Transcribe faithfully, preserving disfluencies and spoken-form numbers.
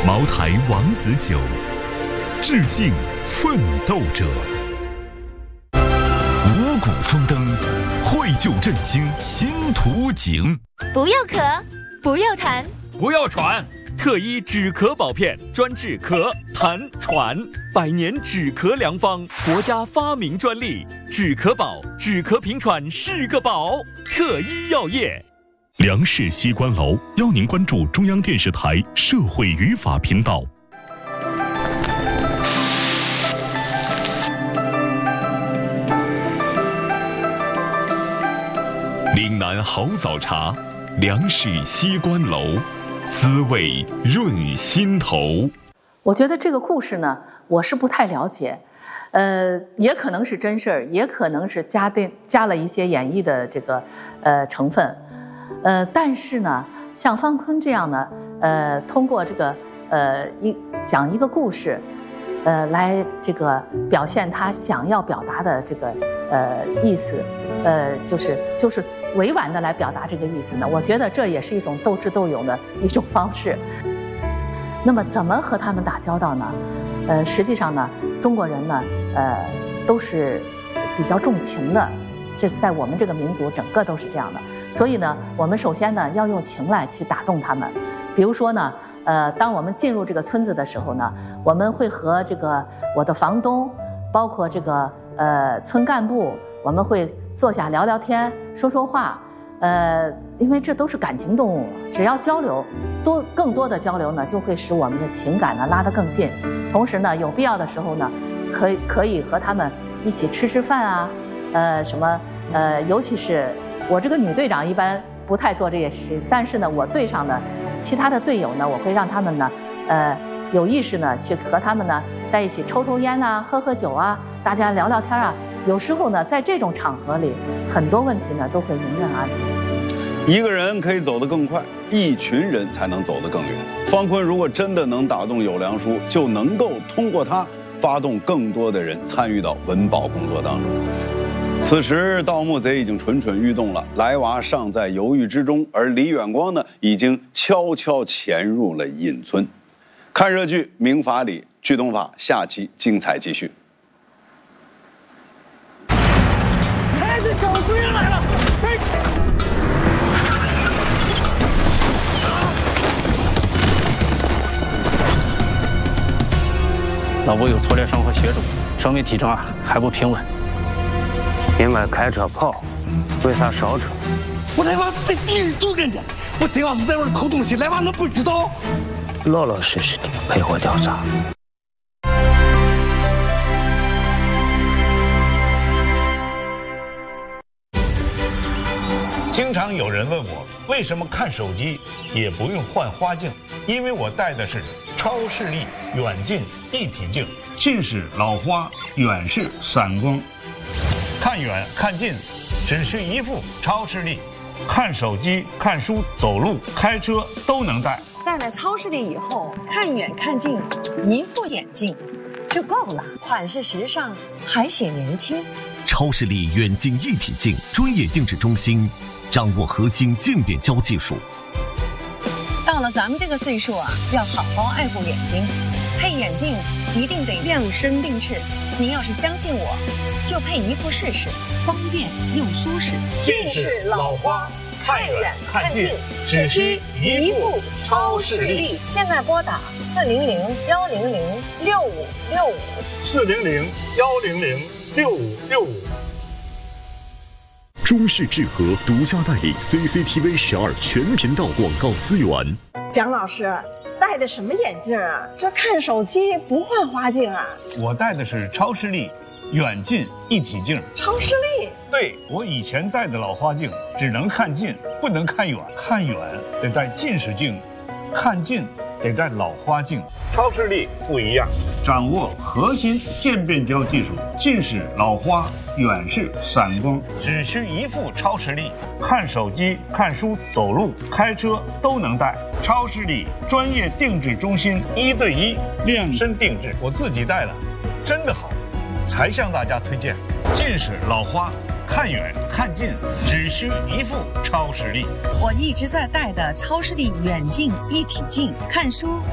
茅台王子酒，致敬奋斗者。五谷丰登，绘就振兴新图景。 不要咳，不要痰， 不要喘。特医止咳宝片，专治咳、痰、喘，百年止咳良方，国家发明专利。止咳宝，止咳平喘是个宝。特医药业。 梁氏西关楼邀您关注中央电视台社会语法频道。岭南好早茶，梁氏西关楼，滋味润心头。 我觉得这个故事呢，我是不太了解，呃，也可能是真事儿，也可能是加的加了一些演绎的这个呃成分，呃，但是呢，像方坤这样呢，呃，通过这个呃一讲一个故事，呃，来这个表现他想要表达的这个呃意思，呃，就是就是委婉的来表达这个意思呢，我觉得这也是一种斗智斗勇的一种方式。那么怎么和他们打交道呢？呃，实际上呢，中国人呢，呃，都是比较重情的，这在我们这个民族整个都是这样的。所以呢，我们首先呢要用情来去打动他们。比如说呢，呃，当我们进入这个村子的时候呢，我们会和这个我的房东，包括这个呃村干部，我们会坐下聊聊天，说说话。呃，因为这都是感情动物，只要交流多，更多的交流呢，就会使我们的情感呢拉得更近。同时呢，有必要的时候呢，可以可以和他们一起吃吃饭啊，呃，什么呃，尤其是我这个女队长一般不太做这些事，但是呢，我队上的其他的队友呢，我会让他们呢，呃，有意识呢去和他们呢在一起抽抽烟啊，喝喝酒啊，大家聊聊天啊。有时候呢，在这种场合里，很多问题呢都会迎刃而解。 一个人可以走得更快，一群人才能走得更远。方坤如果真的能打动有良书，就能够通过他发动更多的人参与到文保工作当中。此时盗墓贼已经蠢蠢欲动了，来娃尚在犹豫之中，而李远光呢，已经悄悄潜入了隐村。看热剧《民法里》，剧动法下期精彩继续。 哎，这找罪人来了！哎， 老伯有搓练伤和血肿，生命体征啊还不平稳。 你们开车跑，为啥烧车？ 我来娃是在敌人住人家，我真要是在外偷东西，来娃能不知道？ 老老实实的配合调查。 经常有人问我，为什么看手机也不用换花镜？因为我戴的是超视力远近一体镜，近视老花，远视散光。看远看近，只需一副超视力，看手机、看书、走路、开车都能戴。 戴了超视力以后，看远看近，一副眼镜就够了，款式时尚，还显年轻。 超视力远近一体镜专业定制中心，掌握核心镜变焦技术。 到了咱们这个岁数啊，要好好爱护眼睛，配眼镜一定得量身定制。您要是相信我，就配一副试试，方便又舒适。 近视老花，看远看近，只需一副超视力。 现在拨打四零零幺零零六五六五， 四零零幺零零六五六五。 中视智和独家代理 C C T V 十二全频道广告资源。 蒋老师戴的什么眼镜啊？这看手机不换花镜啊？ 我戴的是超视力远近一体镜。 超视力？ 对，我以前戴的老花镜只能看近，不能看远，看远得戴近视镜，看近得戴老花镜。超视力不一样，掌握核心渐变焦技术，近视老花，远视散光，只需一副超视力，看手机、看书、走路、开车都能戴。超视力专业定制中心，一对一量身定制，我自己戴了，真的好，才向大家推荐。近视老花，看远看近，只需一副超视力。 我一直在戴的超视力远近一体镜，看书、